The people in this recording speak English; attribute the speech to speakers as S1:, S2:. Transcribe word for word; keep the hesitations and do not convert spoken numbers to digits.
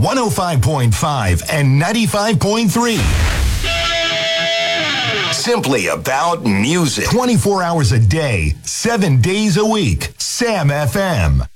S1: one oh five point five and ninety-five point three. Simply about music. twenty-four hours a day, seven days a week. Sam F M.